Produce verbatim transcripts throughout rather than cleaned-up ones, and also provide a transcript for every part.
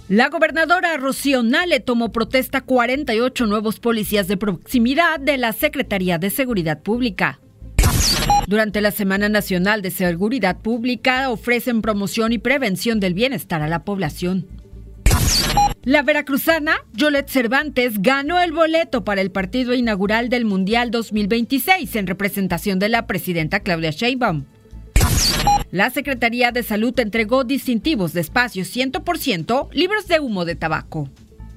La gobernadora Rocío Nale tomó protesta cuarenta y ocho nuevos policías de proximidad de la Secretaría de Seguridad Pública. Durante la Semana Nacional de Seguridad Pública ofrecen promoción y prevención del bienestar a la población. La veracruzana Yolette Cervantes ganó el boleto para el partido inaugural del Mundial dos mil veintiséis en representación de la presidenta Claudia Sheinbaum. La Secretaría de Salud entregó distintivos de espacio cien por ciento libres de humo de tabaco.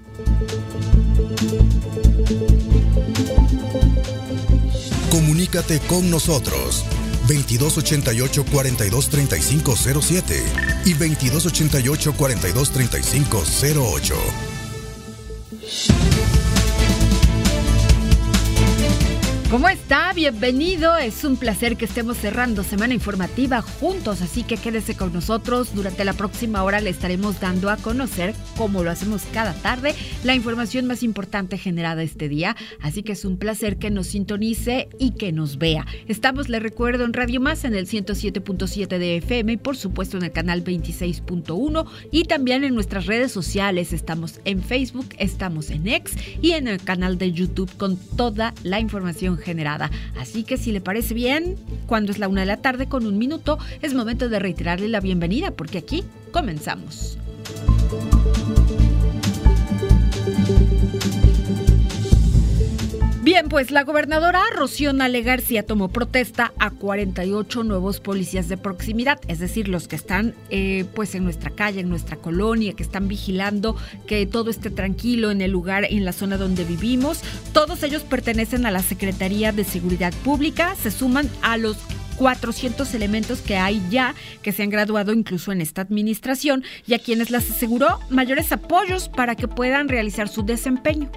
Comunícate con nosotros veintidós ochenta y ocho, cuarenta y dos, treinta y cinco cero siete y veintidós ochenta y ocho, cuarenta y dos, treinta y cinco cero ocho. ¿Cómo está? Bienvenido. Es un placer que estemos cerrando semana informativa juntos, así que quédese con nosotros. Durante la próxima hora le estaremos dando a conocer, como lo hacemos cada tarde, la información más importante generada este día. Así que es un placer que nos sintonice y que nos vea. Estamos, le recuerdo, en Radio Más en el ciento siete punto siete de F M y por supuesto en el canal veintiséis punto uno y también en nuestras redes sociales. Estamos en Facebook, estamos en X y en el canal de YouTube con toda la información generada. Así que si le parece bien, cuando es la una de la tarde con un minuto, es momento de reiterarle la bienvenida porque aquí comenzamos. Bien, pues la gobernadora Rocío Nale García tomó protesta a cuarenta y ocho nuevos policías de proximidad, es decir, los que están eh, pues en nuestra calle, en nuestra colonia, que están vigilando que todo esté tranquilo en el lugar, en la zona donde vivimos. Todos ellos pertenecen a la Secretaría de Seguridad Pública, se suman a los cuatrocientos elementos que hay ya, que se han graduado incluso en esta administración y a quienes les aseguró mayores apoyos para que puedan realizar su desempeño.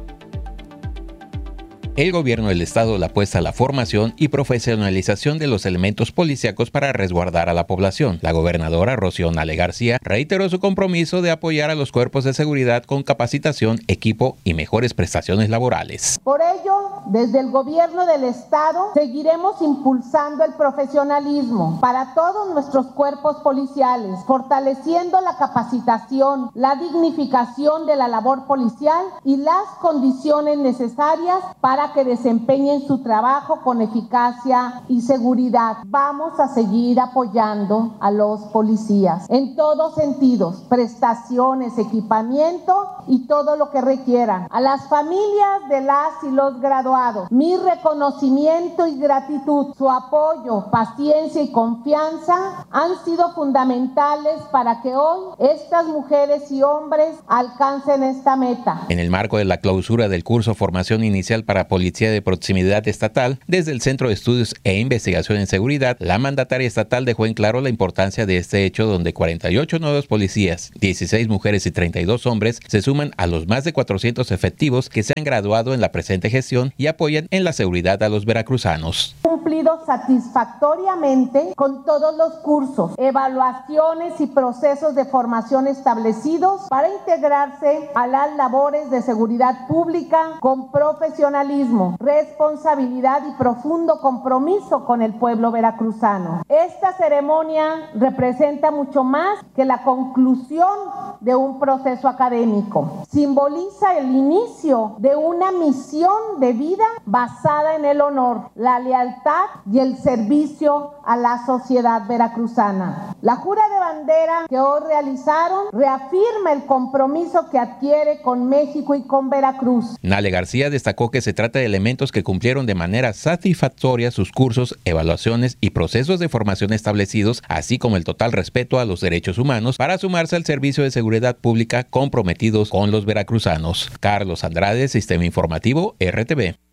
El gobierno del estado le apuesta a la formación y profesionalización de los elementos policíacos para resguardar a la población. La gobernadora Rocío Nale García reiteró su compromiso de apoyar a los cuerpos de seguridad con capacitación, equipo y mejores prestaciones laborales. Por ello, desde el gobierno del estado seguiremos impulsando el profesionalismo para todos nuestros cuerpos policiales, fortaleciendo la capacitación, la dignificación de la labor policial y las condiciones necesarias para que desempeñen su trabajo con eficacia y seguridad. Vamos a seguir apoyando a los policías en todos sentidos, prestaciones, equipamiento y todo lo que requieran. A las familias de las y los graduados, mi reconocimiento y gratitud, su apoyo, paciencia y confianza han sido fundamentales para que hoy estas mujeres y hombres alcancen esta meta. En el marco de la clausura del curso Formación Inicial para Policía de Proximidad Estatal, desde el Centro de Estudios e Investigación en Seguridad, la mandataria estatal dejó en claro la importancia de este hecho, donde cuarenta y ocho nuevos policías, dieciséis mujeres y treinta y dos hombres se suman a los más de cuatrocientos efectivos que se han graduado en la presente gestión y apoyan en la seguridad a los veracruzanos. Cumplido satisfactoriamente con todos los cursos, evaluaciones y procesos de formación establecidos para integrarse a las labores de seguridad pública con profesionalismo, responsabilidad y profundo compromiso con el pueblo veracruzano. Esta ceremonia representa mucho más que la conclusión de un proceso académico. Simboliza el inicio de una misión de vida basada en el honor, la lealtad y el servicio a la sociedad veracruzana. La jura de bandera que hoy realizaron reafirma el compromiso que adquiere con México y con Veracruz. Nale García destacó que se trata de elementos que cumplieron de manera satisfactoria sus cursos, evaluaciones y procesos de formación establecidos, así como el total respeto a los derechos humanos para sumarse al servicio de seguridad pública comprometidos con los veracruzanos. Carlos Andrade, Sistema Informativo R T V.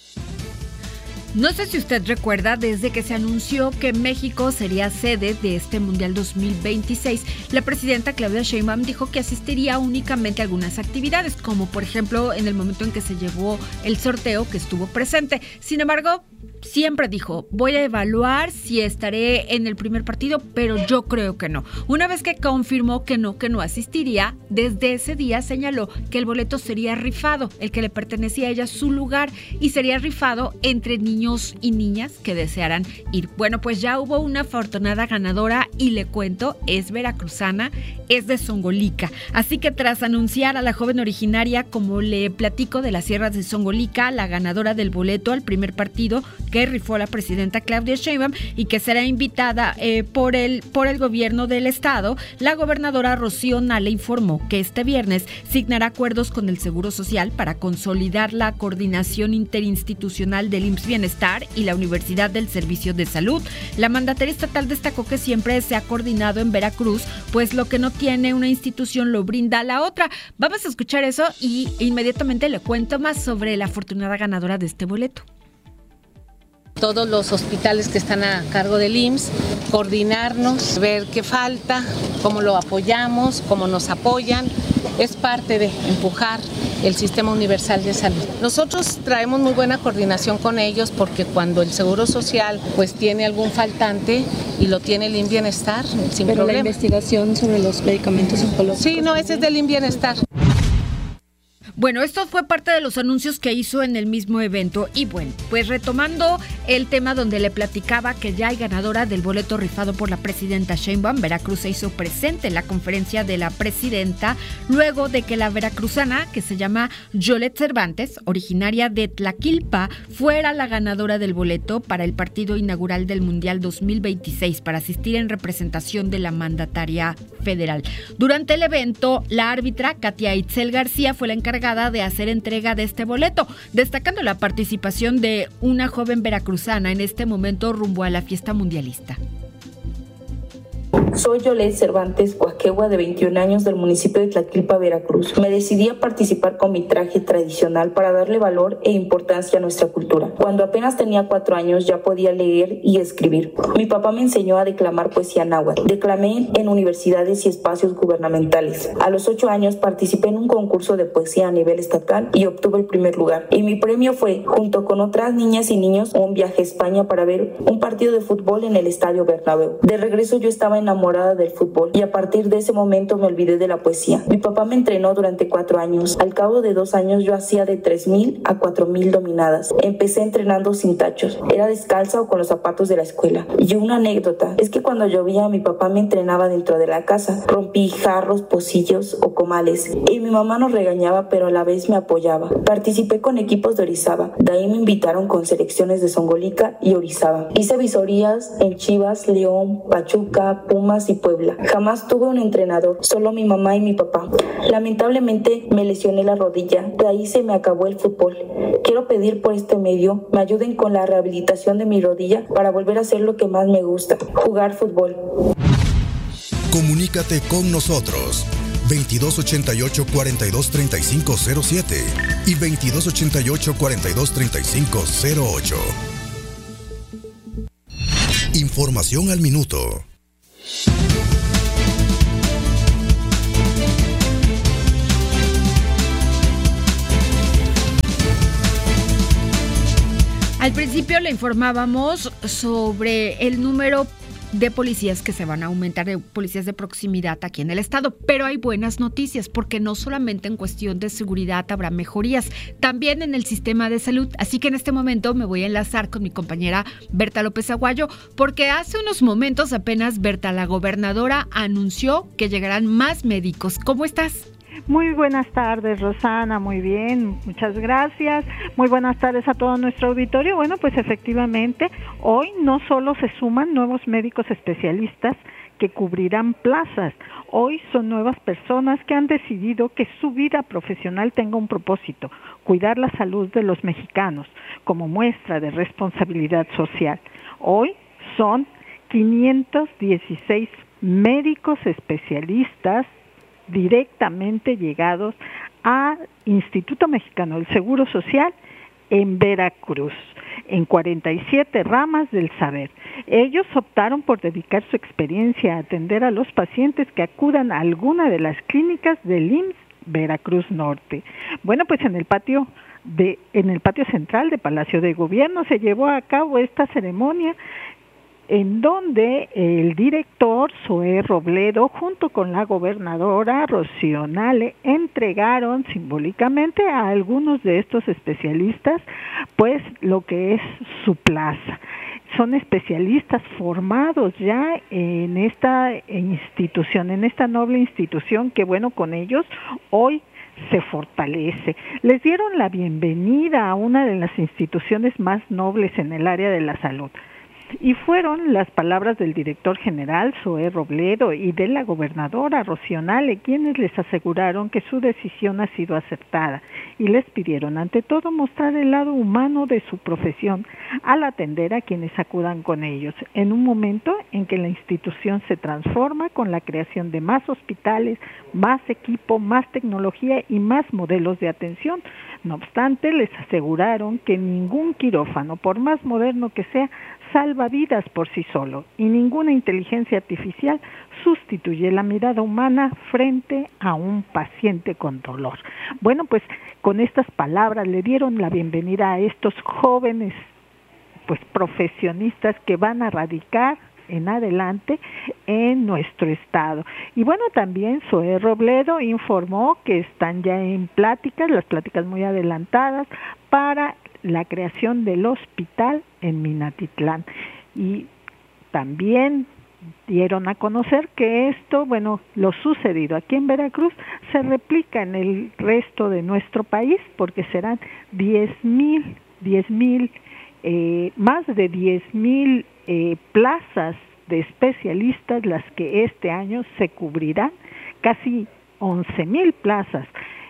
No sé si usted recuerda, desde que se anunció que México sería sede de este Mundial dos mil veintiséis, la presidenta Claudia Sheinbaum dijo que asistiría únicamente a algunas actividades, como por ejemplo en el momento en que se llevó el sorteo, que estuvo presente. Sin embargo, siempre dijo, voy a evaluar si estaré en el primer partido, pero yo creo que no. Una vez que confirmó que no, que no asistiría, desde ese día señaló que el boleto sería rifado, el que le pertenecía a ella, su lugar, y sería rifado entre niños y niñas que desearan ir. Bueno, pues ya hubo una afortunada ganadora y le cuento, es veracruzana, es de Zongolica. Así que tras anunciar a la joven originaria, como le platico, de las sierras de Zongolica, la ganadora del boleto al primer partido que rifó la presidenta Claudia Sheinbaum y que será invitada eh, por el por el gobierno del estado, la gobernadora Rocío Nale informó que este viernes signará acuerdos con el Seguro Social para consolidar la coordinación interinstitucional del I M S S Bienestar y la Universidad del Servicio de Salud. La mandataria estatal destacó que siempre se ha coordinado en Veracruz, pues lo que no tiene una institución lo brinda a la otra. Vamos a escuchar eso y inmediatamente le cuento más sobre la afortunada ganadora de este boleto. Todos los hospitales que están a cargo del I M S S, coordinarnos, ver qué falta, cómo lo apoyamos, cómo nos apoyan. Es parte de empujar el sistema universal de salud. Nosotros traemos muy buena coordinación con ellos porque cuando el Seguro Social pues tiene algún faltante y lo tiene el I M S S Bienestar, sin Pero problema. La investigación sobre los medicamentos oncológicos. Sí, no, ese es del I M S S Bienestar. Bueno, esto fue parte de los anuncios que hizo en el mismo evento. Y bueno, pues retomando el tema donde le platicaba que ya hay ganadora del boleto rifado por la presidenta Sheinbaum, Veracruz se hizo presente en la conferencia de la presidenta luego de que la veracruzana, que se llama Yolette Cervantes, originaria de Tlaquilpa, fuera la ganadora del boleto para el partido inaugural del Mundial dos mil veintiséis para asistir en representación de la mandataria federal. Durante el evento, la árbitra Katia Itzel García fue la encargada de hacer entrega de este boleto, destacando la participación de una joven veracruzana en este momento rumbo a la fiesta mundialista. Soy Yolette Cervantes Huaquegua, de veintiún años, del municipio de Tlaquilpa, Veracruz. Me decidí a participar con mi traje tradicional para darle valor e importancia a nuestra cultura. Cuando apenas tenía cuatro años ya podía leer y escribir. Mi papá me enseñó a declamar poesía náhuatl. Declamé en universidades y espacios gubernamentales. A los ocho años participé en un concurso de poesía a nivel estatal y obtuve el primer lugar. Y mi premio fue, junto con otras niñas y niños, un viaje a España para ver un partido de fútbol en el Estadio Bernabéu. De regreso yo estaba enamorada del fútbol y a partir de ese momento me olvidé de la poesía. Mi papá me entrenó durante cuatro años. Al cabo de dos años yo hacía de tres mil a cuatro mil dominadas. Empecé entrenando sin tachos. Era descalza o con los zapatos de la escuela. Y una anécdota es que cuando llovía mi papá me entrenaba dentro de la casa. Rompí jarros, pocillos o comales y mi mamá nos regañaba, pero a la vez me apoyaba. Participé con equipos de Orizaba. De ahí me invitaron con selecciones de Zongolica y Orizaba. Hice visorías en Chivas, León, Pachuca, Pumas y Puebla. Jamás tuve un entrenador, solo mi mamá y mi papá. Lamentablemente me lesioné la rodilla, de ahí se me acabó el fútbol. Quiero pedir por este medio me ayuden con la rehabilitación de mi rodilla para volver a hacer lo que más me gusta, jugar fútbol. Comunícate con nosotros veintidós ochenta y ocho, cuarenta y dos, treinta y cinco cero siete y veintidós ochenta y ocho, cuarenta y dos, treinta y cinco cero ocho. Información al minuto. Al principio le informábamos sobre el número de policías que se van a aumentar, de policías de proximidad aquí en el estado, pero hay buenas noticias porque no solamente en cuestión de seguridad habrá mejorías, también en el sistema de salud. Así que en este momento me voy a enlazar con mi compañera Berta López Aguayo, porque hace unos momentos apenas Berta, la gobernadora, anunció que llegarán más médicos. ¿Cómo estás? Muy buenas tardes, Rosana, muy bien, muchas gracias. Muy buenas tardes a todo nuestro auditorio. Bueno, pues efectivamente, hoy no solo se suman nuevos médicos especialistas que cubrirán plazas, hoy son nuevas personas que han decidido que su vida profesional tenga un propósito, cuidar la salud de los mexicanos, como muestra de responsabilidad social. Hoy son quinientos dieciséis médicos especialistas directamente llegados al Instituto Mexicano del Seguro Social en Veracruz, en cuarenta y siete ramas del saber. Ellos optaron por dedicar su experiencia a atender a los pacientes que acudan a alguna de las clínicas del I M S S Veracruz Norte. Bueno, pues en el patio de en el patio central de Palacio de Gobierno se llevó a cabo esta ceremonia en donde el director Zoé Robledo junto con la gobernadora Rocío Nale entregaron simbólicamente a algunos de estos especialistas pues lo que es su plaza. Son especialistas formados ya en esta institución, en esta noble institución que bueno, con ellos hoy se fortalece. Les dieron la bienvenida a una de las instituciones más nobles en el área de la salud. Y fueron las palabras del director general Zoé Robledo y de la gobernadora Rocío Nale quienes les aseguraron que su decisión ha sido acertada y les pidieron ante todo mostrar el lado humano de su profesión al atender a quienes acudan con ellos en un momento en que la institución se transforma con la creación de más hospitales, más equipo, más tecnología y más modelos de atención. No obstante, les aseguraron que ningún quirófano, por más moderno que sea, salva vidas por sí solo y ninguna inteligencia artificial sustituye la mirada humana frente a un paciente con dolor. Bueno, pues con estas palabras le dieron la bienvenida a estos jóvenes pues profesionistas que van a radicar en adelante en nuestro estado. Y bueno, también Zoé Robledo informó que están ya en pláticas, las pláticas muy adelantadas, para la creación del hospital en Minatitlán. Y también dieron a conocer que esto, bueno, lo sucedido aquí en Veracruz se replica en el resto de nuestro país, porque serán diez mil, diez mil, eh, más de diez mil eh, plazas de especialistas las que este año se cubrirán, casi once mil plazas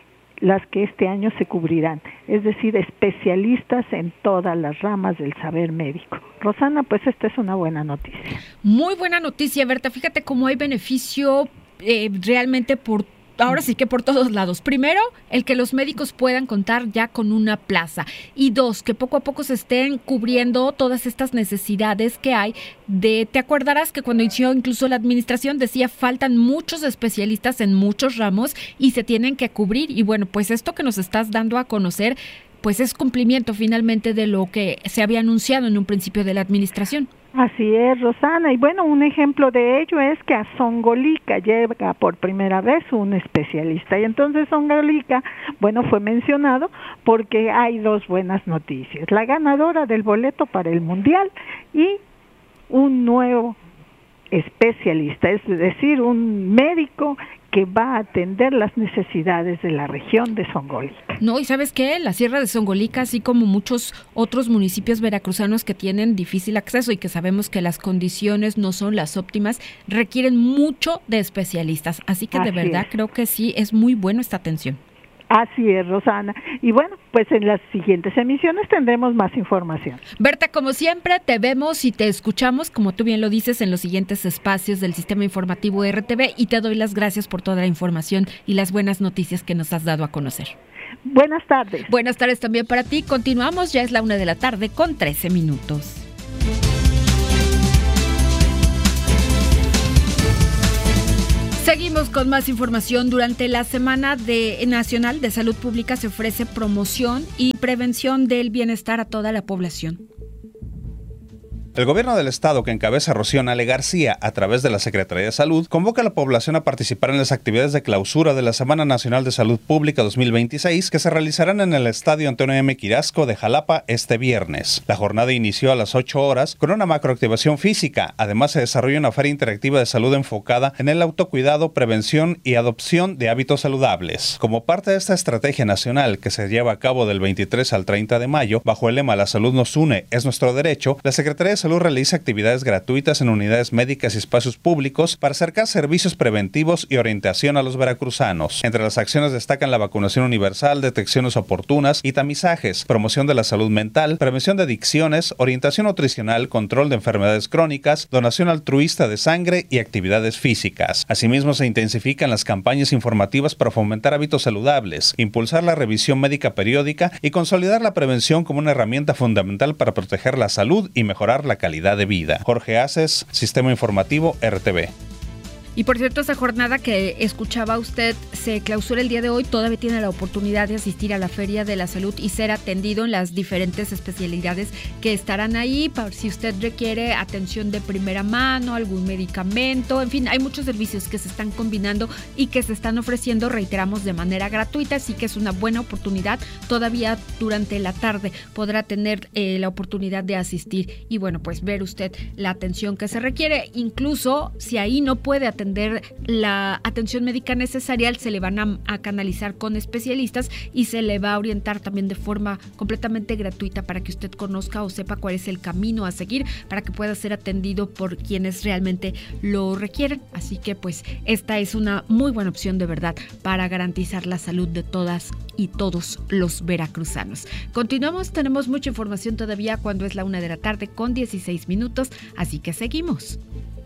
las que este año se cubrirán, es decir, especialistas en todas las ramas del saber médico. Rosana, pues esta es una buena noticia. Muy buena noticia, Berta. Fíjate cómo hay beneficio eh, realmente por ahora sí que por todos lados. Primero, el que los médicos puedan contar ya con una plaza. Y dos, que poco a poco se estén cubriendo todas estas necesidades que hay de, te acordarás que cuando inició incluso la administración decía faltan muchos especialistas en muchos ramos y se tienen que cubrir. Y bueno, pues esto que nos estás dando a conocer, pues es cumplimiento finalmente de lo que se había anunciado en un principio de la administración. Así es, Rosana, y bueno, un ejemplo de ello es que a Zongolica llega por primera vez un especialista, y entonces Zongolica, bueno, fue mencionado porque hay dos buenas noticias: la ganadora del boleto para el Mundial y un nuevo especialista, es decir, un médico que va a atender las necesidades de la región de Zongolica. No, y ¿sabes qué? La Sierra de Zongolica, así como muchos otros municipios veracruzanos que tienen difícil acceso y que sabemos que las condiciones no son las óptimas, requieren mucho de especialistas. Así que de Así verdad es. creo que sí, es muy bueno esta atención. Así es, Rosana. Y bueno, pues en las siguientes emisiones tendremos más información. Berta, como siempre, te vemos y te escuchamos, como tú bien lo dices, en los siguientes espacios del Sistema Informativo R T V, y te doy las gracias por toda la información y las buenas noticias que nos has dado a conocer. Buenas tardes. Buenas tardes también para ti. Continuamos, ya es la una de la tarde con trece minutos. Seguimos con más información. Durante la Semana de, Nacional de Salud Pública se ofrece promoción y prevención del bienestar a toda la población. El gobierno del estado, que encabeza Rocío Nale García a través de la Secretaría de Salud, convoca a la población a participar en las actividades de clausura de la Semana Nacional de Salud Pública dos mil veintiséis, que se realizarán en el Estadio Antonio M. Quirasco de Jalapa este viernes. La jornada inició a las ocho horas con una macroactivación física. Además, se desarrolla una feria interactiva de salud enfocada en el autocuidado, prevención y adopción de hábitos saludables. Como parte de esta estrategia nacional que se lleva a cabo del veintitrés al treinta de mayo, bajo el lema "La salud nos une, es nuestro derecho", la Secretaría de Salud realiza actividades gratuitas en unidades médicas y espacios públicos para acercar servicios preventivos y orientación a los veracruzanos. Entre las acciones destacan la vacunación universal, detecciones oportunas y tamizajes, promoción de la salud mental, prevención de adicciones, orientación nutricional, control de enfermedades crónicas, donación altruista de sangre y actividades físicas. Asimismo, se intensifican las campañas informativas para fomentar hábitos saludables, impulsar la revisión médica periódica y consolidar la prevención como una herramienta fundamental para proteger la salud y mejorar la calidad de vida. Jorge Aces, Sistema Informativo R T V. Y por cierto, esa jornada que escuchaba usted se clausura el día de hoy. Todavía tiene la oportunidad de asistir a la Feria de la Salud y ser atendido en las diferentes especialidades que estarán ahí, para si usted requiere atención de primera mano, algún medicamento, en fin, hay muchos servicios que se están combinando y que se están ofreciendo, reiteramos, de manera gratuita, así que es una buena oportunidad. Todavía durante la tarde podrá tener eh, la oportunidad de asistir y bueno, pues ver usted la atención que se requiere. Incluso si ahí no puede atender la atención médica necesaria, se le van a, a canalizar con especialistas y se le va a orientar también de forma completamente gratuita para que usted conozca o sepa cuál es el camino a seguir para que pueda ser atendido por quienes realmente lo requieren. Así que pues esta es una muy buena opción de verdad para garantizar la salud de todas y todos los veracruzanos. Continuamos, tenemos mucha información todavía cuando es la una de la tarde con dieciséis minutos, así que seguimos.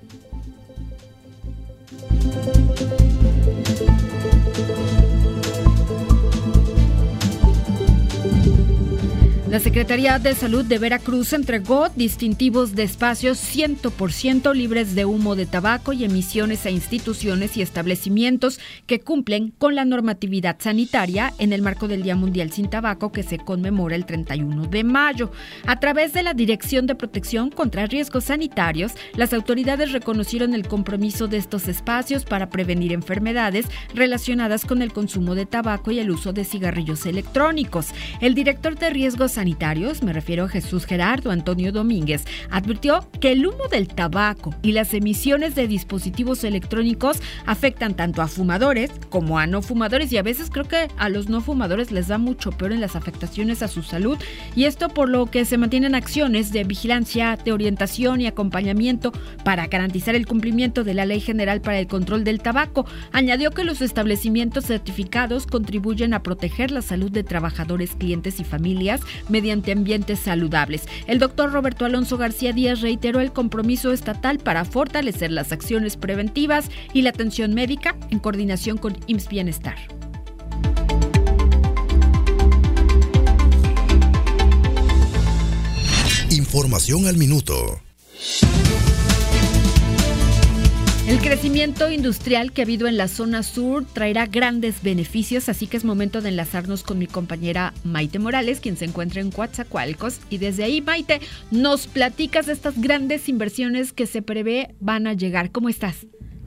La Secretaría de Salud de Veracruz entregó distintivos de espacios cien por ciento libres de humo de tabaco y emisiones a instituciones y establecimientos que cumplen con la normatividad sanitaria en el marco del Día Mundial Sin Tabaco que se conmemora el treinta y uno de mayo. A través de la Dirección de Protección contra Riesgos Sanitarios, las autoridades reconocieron el compromiso de estos espacios para prevenir enfermedades relacionadas con el consumo de tabaco y el uso de cigarrillos electrónicos. El director de Riesgos Sanitarios, me refiero a Jesús Gerardo Antonio Domínguez, advirtió que el humo del tabaco y las emisiones de dispositivos electrónicos afectan tanto a fumadores como a no fumadores y a veces creo que a los no fumadores les da mucho peor en las afectaciones a su salud, y esto por lo que se mantienen acciones de vigilancia, de orientación y acompañamiento para garantizar el cumplimiento de la Ley General para el Control del Tabaco. Añadió que los establecimientos certificados contribuyen a proteger la salud de trabajadores, clientes y familias mediante ambientes saludables. El doctor Roberto Alonso García Díaz reiteró el compromiso estatal para fortalecer las acciones preventivas y la atención médica en coordinación con I M S S Bienestar. Información al minuto. El crecimiento industrial que ha habido en la zona sur traerá grandes beneficios, así que es momento de enlazarnos con mi compañera Maite Morales, quien se encuentra en Coatzacoalcos. Y desde ahí, Maite, nos platicas de estas grandes inversiones que se prevé van a llegar. ¿Cómo estás?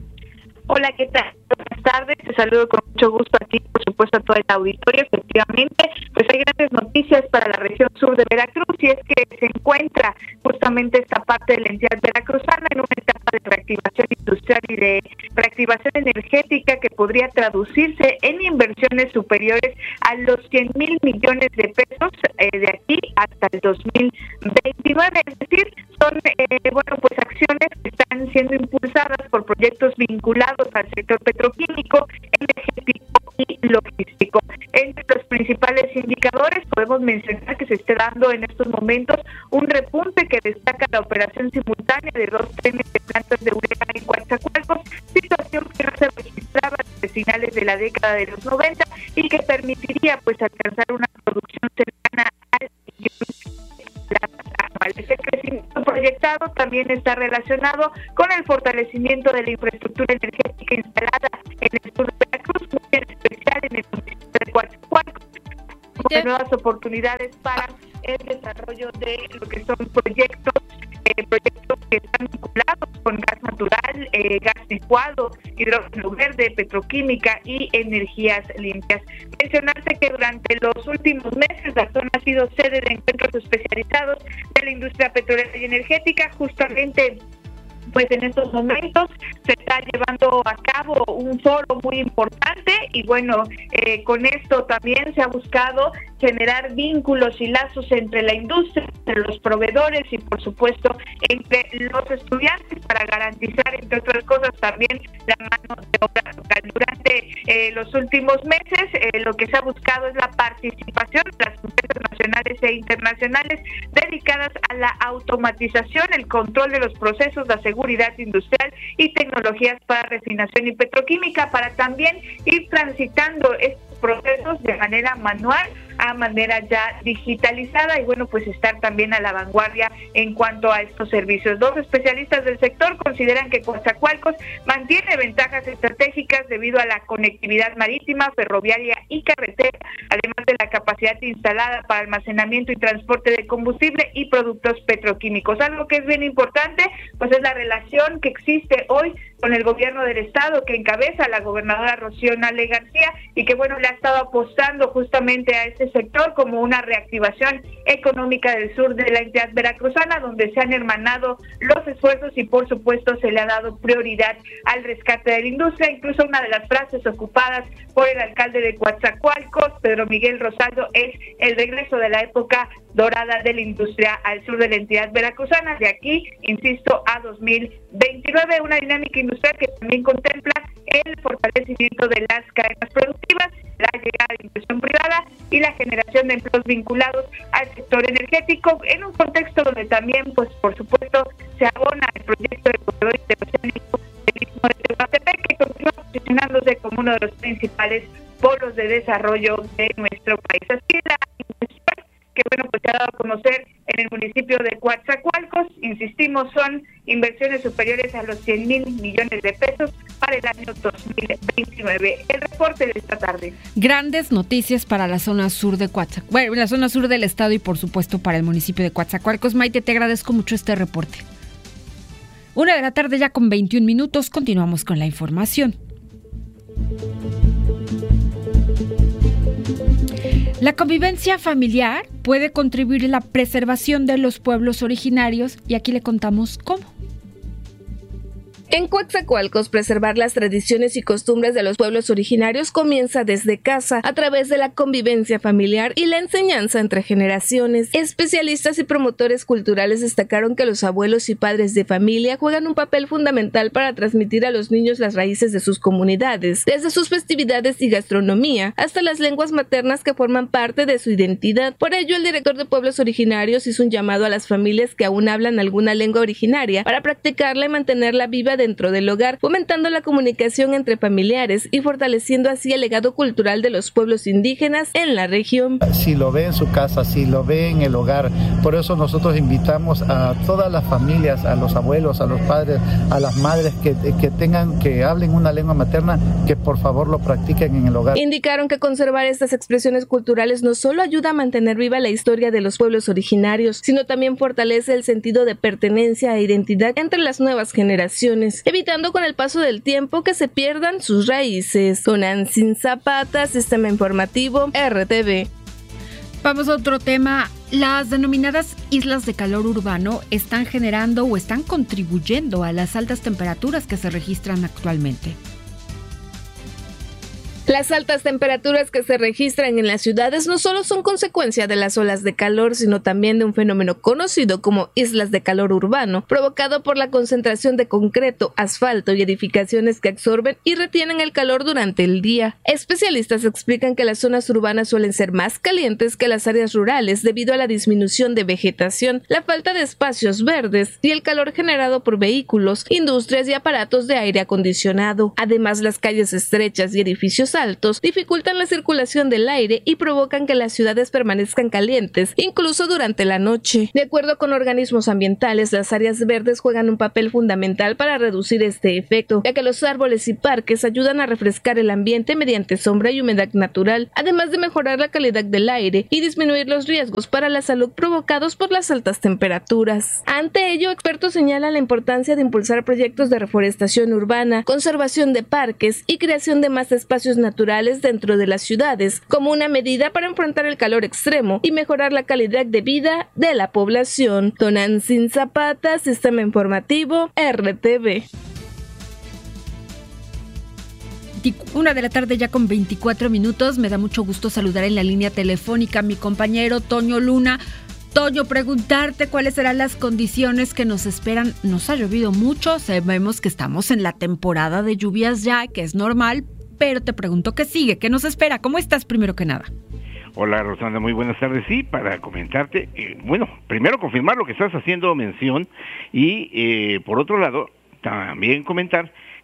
Hola, ¿qué tal? Buenas tardes, te saludo con mucho gusto aquí, por supuesto, a todo el auditorio. Efectivamente, pues hay grandes noticias para la región sur de Veracruz, y es que se encuentra justamente esta parte de la entidad veracruzana en una etapa de reactivación industrial y de reactivación energética que podría traducirse en inversiones superiores a los cien mil millones de pesos eh, de aquí hasta el dos mil veintinueve, es decir, son eh, bueno pues acciones que están siendo impulsadas por proyectos vinculados al sector petroquímico, energético y logístico. Entre los principales indicadores podemos mencionar que se está dando en estos momentos un repunte que destaca la operación simultánea de dos trenes de plantas de urea en Coatzacoalcos, situación que no se registraba desde finales de la década de los noventa y que permitiría pues alcanzar una producción cercana al millón de plantas anuales. El crecimiento proyectado también está relacionado con el fortalecimiento de la infraestructura energética instalada en el sur de Veracruz, muy en especial en el municipio de Coatzacoalcos, con nuevas oportunidades para el desarrollo de lo que son proyectos, eh, proyectos que están vinculados con gas natural, eh, gas licuado, hidrógeno verde, petroquímica y energías limpias. Mencionarse que durante los últimos meses la zona ha sido sede de encuentros especializados de la industria petrolera y energética. Justamente pues en estos momentos se está llevando a cabo un foro muy importante y bueno, eh, con esto también se ha buscado generar vínculos y lazos entre la industria, entre los proveedores y por supuesto entre los estudiantes para garantizar, entre otras cosas, también la mano de obra local. Durante eh, los últimos meses eh, lo que se ha buscado es la participación de las empresas nacionales e internacionales dedicadas a la automatización, el control de los procesos, la seguridad industrial y tecnologías para refinación y petroquímica, para también ir transitando estos procesos de manera manual a manera ya digitalizada y bueno, pues estar también a la vanguardia en cuanto a estos servicios. Dos especialistas del sector consideran que Coatzacoalcos mantiene ventajas estratégicas debido a la conectividad marítima, ferroviaria y carretera, además de la capacidad instalada para almacenamiento y transporte de combustible y productos petroquímicos. Algo que es bien importante, pues es la relación que existe hoy con el gobierno del estado que encabeza la gobernadora Rocío Nale García y que bueno, le ha estado apostando justamente a este sector como una reactivación económica del sur de la entidad veracruzana, donde se han hermanado los esfuerzos y por supuesto se le ha dado prioridad al rescate de la industria. Incluso una de las frases ocupadas por el alcalde de Coatzacoalcos, Pedro Miguel Rosaldo, es el regreso de la época dorada de la industria al sur de la entidad veracruzana, de aquí, insisto, a dos mil veintinueve, una dinámica industrial que también contempla el fortalecimiento de las cadenas productivas, la llegada de inversión privada y la generación de empleos vinculados al sector energético, en un contexto donde también, pues por supuesto, se abona el proyecto de corredor interoceánico del Istmo de Tehuantepec, que continúa posicionándose como uno de los principales polos de desarrollo de nuestro país. Así la inversión que bueno, pues se ha dado a conocer en el municipio de Coatzacoalcos, insistimos, son inversiones superiores a los cien mil millones de pesos para el año dos mil veintinueve. El reporte de esta tarde. Grandes noticias para la zona sur de Coatzacoalcos, bueno, la zona sur del estado y por supuesto para el municipio de Coatzacoalcos. Maite, te agradezco mucho este reporte. Una de la tarde ya con veintiún minutos, continuamos con la información. La convivencia familiar puede contribuir a la preservación de los pueblos originarios y aquí le contamos cómo. En Coatzacoalcos, preservar las tradiciones y costumbres de los pueblos originarios comienza desde casa, a través de la convivencia familiar y la enseñanza entre generaciones. Especialistas y promotores culturales destacaron que los abuelos y padres de familia juegan un papel fundamental para transmitir a los niños las raíces de sus comunidades, desde sus festividades y gastronomía, hasta las lenguas maternas que forman parte de su identidad. Por ello, el director de pueblos originarios hizo un llamado a las familias que aún hablan alguna lengua originaria para practicarla y mantenerla viva dentro del hogar, fomentando la comunicación entre familiares y fortaleciendo así el legado cultural de los pueblos indígenas en la región. Si lo ve en su casa, si lo ve en el hogar, por eso nosotros invitamos a todas las familias, a los abuelos, a los padres, a las madres que, que tengan, que hablen una lengua materna, que por favor lo practiquen en el hogar. Indicaron que conservar estas expresiones culturales no solo ayuda a mantener viva la historia de los pueblos originarios, sino también fortalece el sentido de pertenencia e identidad entre las nuevas generaciones, evitando con el paso del tiempo que se pierdan sus raíces. Con Ansin Zapata, Sistema Informativo, R T V. Vamos a otro tema. Las denominadas islas de calor urbano están generando o están contribuyendo a las altas temperaturas que se registran actualmente. Las altas temperaturas que se registran en las ciudades no solo son consecuencia de las olas de calor, sino también de un fenómeno conocido como islas de calor urbano, provocado por la concentración de concreto, asfalto y edificaciones que absorben y retienen el calor durante el día. Especialistas explican que las zonas urbanas suelen ser más calientes que las áreas rurales debido a la disminución de vegetación, la falta de espacios verdes y el calor generado por vehículos, industrias y aparatos de aire acondicionado. Además, las calles estrechas y edificios altos dificultan la circulación del aire y provocan que las ciudades permanezcan calientes, incluso durante la noche. De acuerdo con organismos ambientales, las áreas verdes juegan un papel fundamental para reducir este efecto, ya que los árboles y parques ayudan a refrescar el ambiente mediante sombra y humedad natural, además de mejorar la calidad del aire y disminuir los riesgos para la salud provocados por las altas temperaturas. Ante ello, expertos señalan la importancia de impulsar proyectos de reforestación urbana, conservación de parques y creación de más espacios naturales dentro de las ciudades, como una medida para enfrentar el calor extremo y mejorar la calidad de vida de la población. Tonantzin Zapata, Sistema Informativo, R T V. Una de la tarde ya con veinticuatro minutos. Me da mucho gusto saludar en la línea telefónica a mi compañero Toño Luna. Toño, preguntarte cuáles serán las condiciones que nos esperan. Nos ha llovido mucho, sabemos que estamos en la temporada de lluvias ya, que es normal, pero te pregunto qué sigue, qué nos espera. ¿Cómo estás primero que nada? Hola Rosana, muy buenas tardes. Sí, para comentarte, eh, bueno, primero confirmar lo que estás haciendo mención y eh, por otro lado, también comentar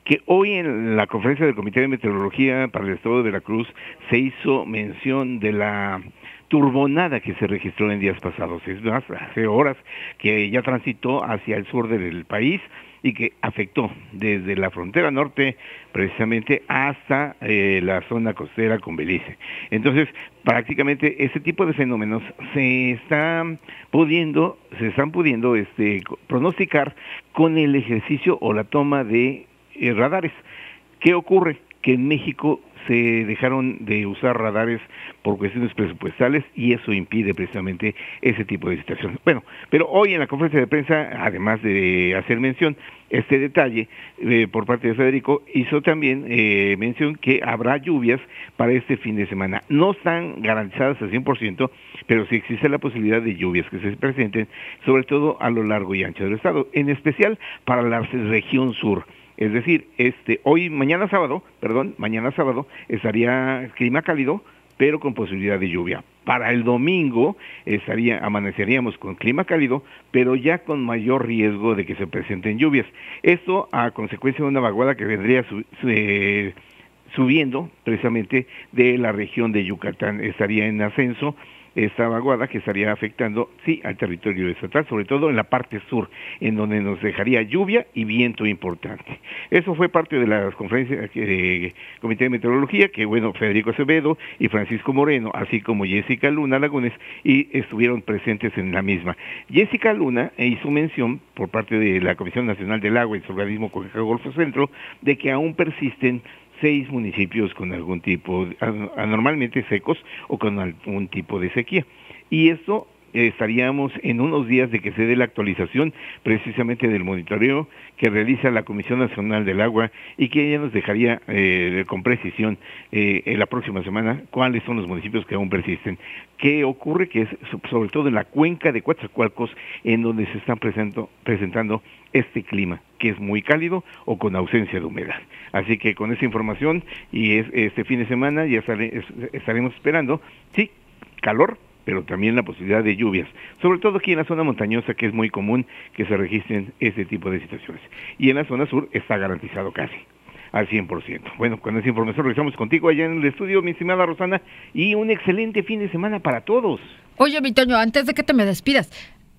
que hoy en la conferencia del Comité de Meteorología para el Estado de Veracruz se hizo mención de la turbonada que se registró en días pasados. Es más, hace horas que ya transitó hacia el sur del país y que afectó desde la frontera norte precisamente hasta eh, la zona costera con Belice. Entonces, prácticamente ese tipo de fenómenos se están pudiendo, se están pudiendo este, pronosticar con el ejercicio o la toma de eh, radares. ¿Qué ocurre? Que en México se dejaron de usar radares por cuestiones presupuestales y eso impide precisamente ese tipo de situaciones. Bueno, pero hoy en la conferencia de prensa, además de hacer mención este detalle eh, por parte de Federico, hizo también eh, mención que habrá lluvias para este fin de semana. No están garantizadas al cien por ciento, pero sí existe la posibilidad de lluvias que se presenten, sobre todo a lo largo y ancho del estado, en especial para la región sur. Es decir, este hoy, mañana sábado, perdón, mañana sábado estaría clima cálido, pero con posibilidad de lluvia. Para el domingo estaría, amaneceríamos con clima cálido, pero ya con mayor riesgo de que se presenten lluvias. Esto a consecuencia de una vaguada que vendría su, su, eh, subiendo precisamente de la región de Yucatán. Estaría en ascenso esta vaguada que estaría afectando, sí, al territorio estatal, sobre todo en la parte sur, en donde nos dejaría lluvia y viento importante. Eso fue parte de las conferencias del Comité de Meteorología, que bueno, Federico Acevedo y Francisco Moreno, así como Jessica Luna Lagunes, y estuvieron presentes en la misma. Jessica Luna hizo mención, por parte de la Comisión Nacional del Agua y su organismo Cogeca Golfo Centro, de que aún persisten seis municipios con algún tipo, anormalmente secos o con algún tipo de sequía. Y esto eh, estaríamos en unos días de que se dé la actualización precisamente del monitoreo que realiza la Comisión Nacional del Agua y que ella nos dejaría eh, con precisión eh, en la próxima semana cuáles son los municipios que aún persisten. ¿Qué ocurre? Que es sobre todo en la cuenca de Coatzacoalcos en donde se están presento, presentando este clima, que es muy cálido o con ausencia de humedad. Así que con esa información y es, este fin de semana ya sale, es, estaremos esperando, sí, calor, pero también la posibilidad de lluvias, sobre todo aquí en la zona montañosa, que es muy común que se registren este tipo de situaciones. Y en la zona sur está garantizado casi al cien por ciento. Bueno, con esa información regresamos contigo allá en el estudio, mi estimada Rosana, y un excelente fin de semana para todos. Oye, mi Toño, antes de que te me despidas,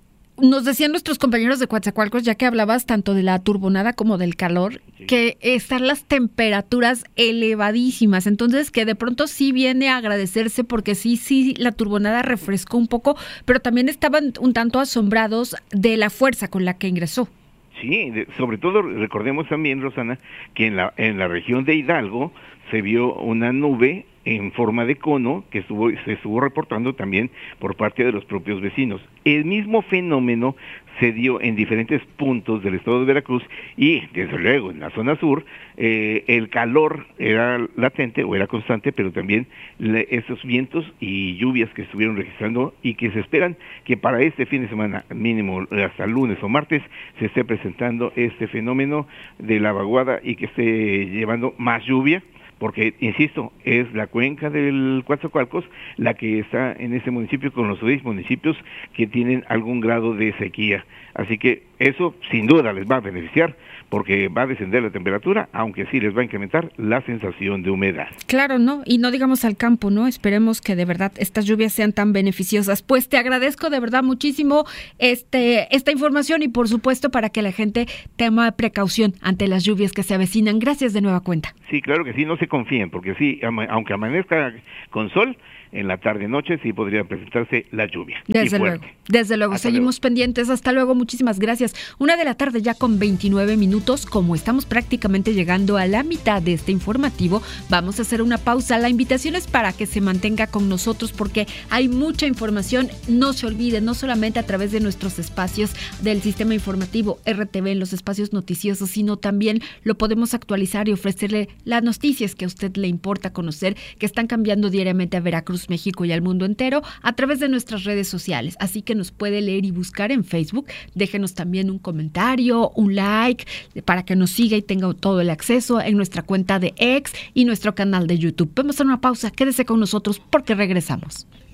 nos decían nuestros compañeros de Coatzacoalcos, ya que hablabas tanto de la turbonada como del calor, sí, que están las temperaturas elevadísimas, entonces que de pronto sí viene a agradecerse porque sí, sí, la turbonada refrescó un poco, pero también estaban un tanto asombrados de la fuerza con la que ingresó. Sí, de, sobre todo recordemos también, Rosana, que en la, en la región de Hidalgo se vio una nube en forma de cono que estuvo, se estuvo reportando también por parte de los propios vecinos. El mismo fenómeno se dio en diferentes puntos del estado de Veracruz y, desde luego, en la zona sur, eh, el calor era latente o era constante, pero también le, esos vientos y lluvias que estuvieron registrando y que se esperan que para este fin de semana, mínimo hasta lunes o martes, se esté presentando este fenómeno de la vaguada y que esté llevando más lluvia, porque, insisto, es la cuenca del Coatzacoalcos la que está en ese municipio con los seis municipios que tienen algún grado de sequía. Así que eso sin duda les va a beneficiar porque va a descender la temperatura, aunque sí les va a incrementar la sensación de humedad. Claro, ¿no? Y no digamos al campo, ¿no? Esperemos que de verdad estas lluvias sean tan beneficiosas. Pues te agradezco de verdad muchísimo este esta información y por supuesto para que la gente tome precaución ante las lluvias que se avecinan. Gracias de nueva cuenta. Sí, claro que sí, no se confíen, porque sí, aunque amanezca con sol, en la tarde-noche sí podría presentarse la lluvia. Desde luego, desde luego. Hasta Seguimos luego. pendientes. Hasta luego, muchísimas gracias. Una de la tarde ya con veintinueve minutos. Como estamos prácticamente llegando a la mitad de este informativo, vamos a hacer una pausa. La invitación es para que se mantenga con nosotros porque hay mucha información. No se olvide, no solamente a través de nuestros espacios del sistema informativo R T V en los espacios noticiosos, sino también lo podemos actualizar y ofrecerle las noticias que a usted le importa conocer, que están cambiando diariamente a Veracruz, México y al mundo entero a través de nuestras redes sociales. Así que nos puede leer y buscar en Facebook. Déjenos también un comentario, un like, para que nos siga y tenga todo el acceso en nuestra cuenta de X y nuestro canal de YouTube. Vamos a hacer una pausa. Quédese con nosotros porque regresamos.